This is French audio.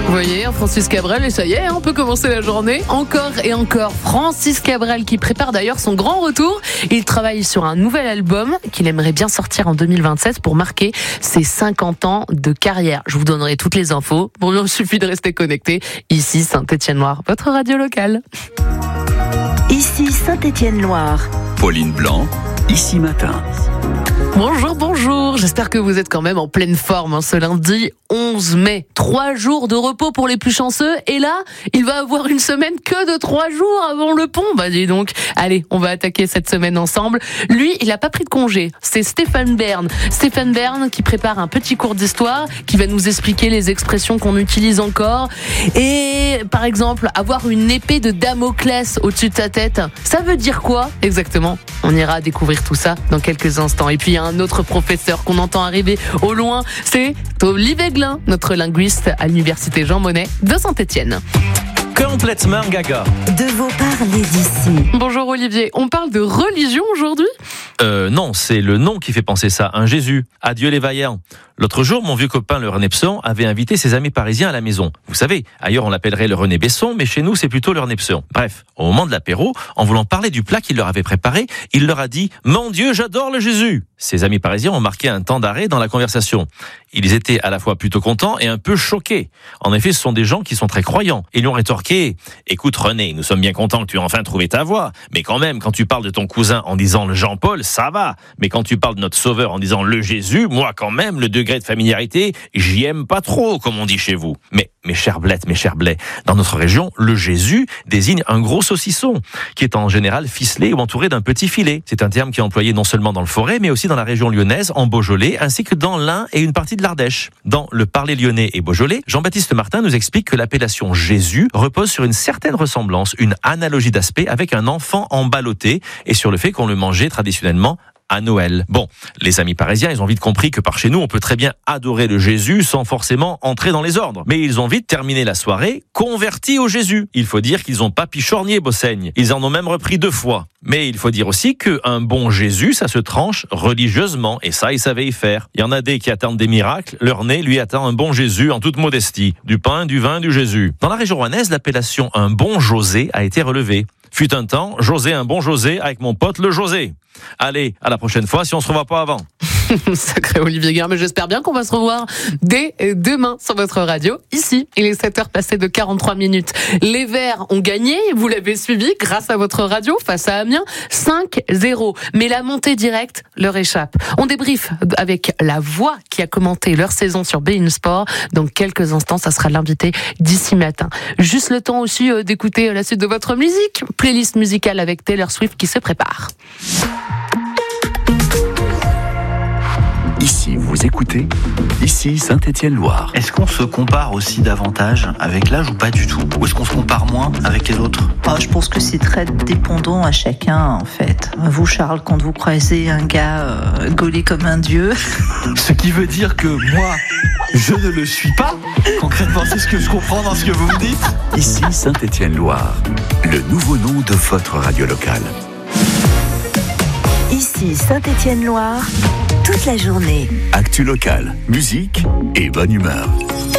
Vous voyez, Francis Cabrel, et ça y est, on peut commencer la journée. Encore et encore, Francis Cabrel qui prépare d'ailleurs son grand retour. Il travaille sur un nouvel album qu'il aimerait bien sortir en 2027 pour marquer ses 50 ans de carrière. Je vous donnerai toutes les infos. Bon, il suffit de rester connecté. Ici, Saint-Étienne-Loire, votre radio locale. Ici, Saint-Étienne-Loire. Pauline Blanc, Ici Matin. Bonjour, j'espère que vous êtes quand même en pleine forme ce lundi 11 mai. 3 jours de repos pour les plus chanceux et là, il va avoir une semaine que de 3 jours avant le pont. Bah dis donc, allez, on va attaquer cette semaine ensemble. Lui, il a pas pris de congé, c'est Stéphane Bern. Stéphane Bern qui prépare un petit cours d'histoire, qui va nous expliquer les expressions qu'on utilise encore. Et par exemple, avoir une épée de Damoclès au-dessus de sa tête, ça veut dire quoi exactement? On ira découvrir tout ça dans quelques instants. Et puis il y a un autre professeur qu'on entend arriver au loin, c'est Olivier Glin, notre linguiste à l'université Jean Monnet de Saint-Étienne. Complètement gaga. De vos parler d'ici. Bonjour Olivier, on parle de religion aujourd'hui ? Non, c'est le nom qui fait penser ça, un Jésus. Adieu les vaillants. L'autre jour, mon vieux copain le René Besson avait invité ses amis parisiens à la maison. Vous savez, ailleurs on l'appellerait le René Besson, mais chez nous c'est plutôt le René Besson. Bref, au moment de l'apéro, en voulant parler du plat qu'il leur avait préparé, il leur a dit « Mon Dieu, j'adore le Jésus !» Ses amis parisiens ont marqué un temps d'arrêt dans la conversation. Ils étaient à la fois plutôt contents et un peu choqués. En effet, ce sont des gens qui sont très croyants. Ils lui ont rétorqué « Écoute René, nous sommes bien contents que tu aies enfin trouvé ta voie, mais quand même, quand tu parles de ton cousin en disant le Jean-Paul, ça va. Mais quand tu parles de notre sauveur en disant le Jésus, moi quand même, le degré de familiarité, j'y aime pas trop, comme on dit chez vous. » Mais mes chers blettes, mes chers blés, dans notre région, le Jésus désigne un gros saucisson, qui est en général ficelé ou entouré d'un petit filet. C'est un terme qui est employé non seulement dans le Forêt, mais aussi dans la région lyonnaise, en Beaujolais, ainsi que dans l'Ain et une partie de l'Ardèche. Dans le parler lyonnais et beaujolais, Jean-Baptiste Martin nous explique que l'appellation Jésus repose sur une certaine ressemblance, une analogie d'aspect avec un enfant emballotté et sur le fait qu'on le mangeait traditionnellement à Noël. Bon, les amis parisiens, ils ont vite compris que par chez nous, on peut très bien adorer le Jésus sans forcément entrer dans les ordres. Mais ils ont vite terminé la soirée convertis au Jésus. Il faut dire qu'ils ont pas pichornié Bossaigne. Ils en ont même repris 2 fois. Mais il faut dire aussi qu'un bon Jésus, ça se tranche religieusement. Et ça, ils savaient y faire. Il y en a des qui attendent des miracles. Leur nez lui attend un bon Jésus en toute modestie. Du pain, du vin, du Jésus. Dans la région rouennaise, l'appellation un bon José a été relevée. Fut un temps, José, un bon José avec mon pote le José. Allez, à la prochaine fois si on se revoit pas avant. Sacré Olivier Guin, mais j'espère bien qu'on va se revoir dès demain sur votre radio. Ici, il est 7h passé de 43 minutes. Les Verts ont gagné, vous l'avez suivi grâce à votre radio face à Amiens, 5-0. Mais la montée directe leur échappe. On débriefe avec la voix qui a commenté leur saison sur beIN Sport. Dans quelques instants, ça sera l'invité d'ici matin. Juste le temps aussi d'écouter la suite de votre musique. Playlist musicale avec Taylor Swift qui se prépare. Ici, vous écoutez, ici Saint-Étienne-Loire. Est-ce qu'on se compare aussi davantage avec l'âge ou pas du tout? Ou est-ce qu'on se compare moins avec les autres? Je pense que c'est très dépendant à chacun, en fait. Vous, Charles, quand vous croisez un gars gaulé comme un dieu... Ce qui veut dire que moi, je ne le suis pas. Concrètement, c'est ce que je comprends dans ce que vous me dites. Ici Saint-Étienne-Loire, le nouveau nom de votre radio locale. Ici, Saint-Étienne-Loire, toute la journée. Actu locale, musique et bonne humeur.